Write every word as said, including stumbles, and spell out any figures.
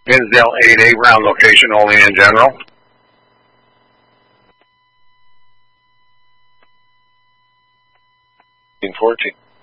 Hinsdale eight eight, round location only in general. fourteen.